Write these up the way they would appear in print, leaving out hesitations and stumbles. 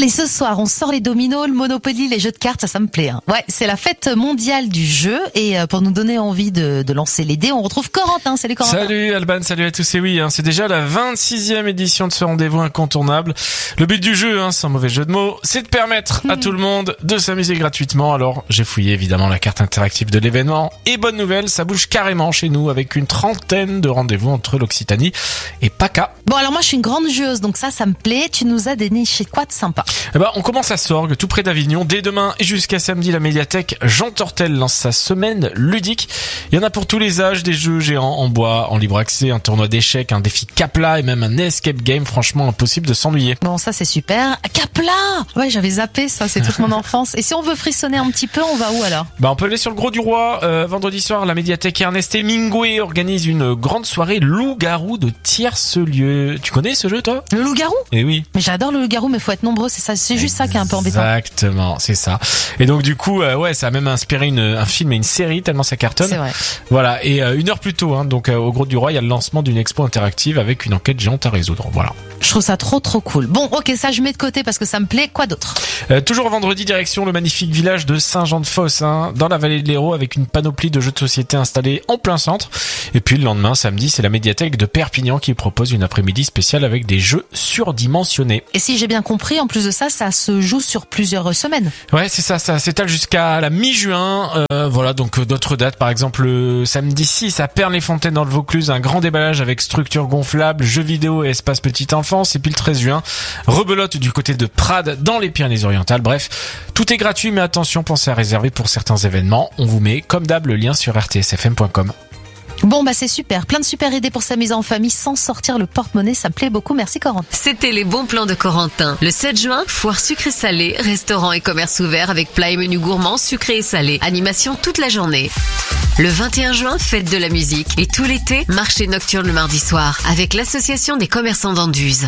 Allez, ce soir, on sort les dominos, le Monopoly, les jeux de cartes, ça me plaît. Hein. Ouais, c'est la fête mondiale du jeu et pour nous donner envie de lancer les dés, on retrouve Corentin. Salut Corentin. Salut Alban, salut à tous. Et oui, c'est déjà la 26e édition de ce rendez-vous incontournable. Le but du jeu, sans mauvais jeu de mots, c'est de permettre à tout le monde de s'amuser gratuitement. Alors, j'ai fouillé évidemment la carte interactive de l'événement. Et bonne nouvelle, ça bouge carrément chez nous avec une trentaine de rendez-vous entre l'Occitanie et PACA. Bon, alors moi je suis une grande joueuse, donc ça me plaît. Tu nous as déniché quoi de sympa? On commence à Sorgues, tout près d'Avignon. Dès demain et jusqu'à samedi, la médiathèque Jean Tortel lance sa semaine ludique. Il y en a pour tous les âges, des jeux géants en bois, en libre accès, un tournoi d'échecs, un défi Capla et même un escape game. Franchement, impossible de s'ennuyer. Bon, ça c'est super. Capla! Ouais, j'avais zappé ça, c'est toute mon enfance. Et si on veut frissonner un petit peu, on va où alors? On peut aller sur le Gros du Roi. Vendredi soir, la médiathèque Ernest Hemingway organise une grande soirée loup-garou de tierce-lieu. Tu connais ce jeu, toi? Le loup-garou? Eh oui. Mais j'adore le loup-garou, mais faut être nombreux, c'est juste ça qui est un peu embêtant. Exactement, c'est ça. Et donc du coup, ça a même inspiré un film et une série tellement ça cartonne. C'est vrai. Voilà. Et une heure plus tôt, donc au Gros du Roi, il y a le lancement d'une expo interactive avec une enquête géante à résoudre. Voilà. Je trouve ça trop cool. Bon, ok, ça je mets de côté parce que ça me plaît. Quoi d'autre? Toujours vendredi, direction le magnifique village de Saint-Jean-de-Fosse, dans la vallée de l'Hérault, avec une panoplie de jeux de société installés en plein centre. Et puis le lendemain, samedi, c'est la médiathèque de Perpignan qui propose une après-midi spéciale avec des jeux surdimensionnés. Et si j'ai bien compris, en plus de ça, ça se joue sur plusieurs semaines. Ouais, c'est ça s'étale jusqu'à la mi-juin. Voilà, donc d'autres dates, par exemple le samedi 6 à Pernes-les-Fontaines dans le Vaucluse, un grand déballage avec structures gonflables, jeux vidéo et espace petite enfance. Et puis le 13 juin, rebelote du côté de Prades dans les Pyrénées-Orientales. Bref, tout est gratuit, mais attention, pensez à réserver pour certains événements. On vous met, comme d'hab, le lien sur rtsfm.com. Bon, c'est super. Plein de super idées pour s'amuser en famille sans sortir le porte-monnaie. Ça me plaît beaucoup. Merci Corentin. C'était les bons plans de Corentin. Le 7 juin, foire sucré-salé, restaurant et commerce ouvert avec plats et menus gourmands sucrés et salés. Animation toute la journée. Le 21 juin, fête de la musique. Et tout l'été, marché nocturne le mardi soir avec l'association des commerçants d'Anduze.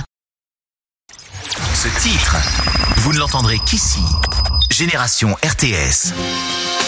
Ce titre, vous ne l'entendrez qu'ici. Génération RTS.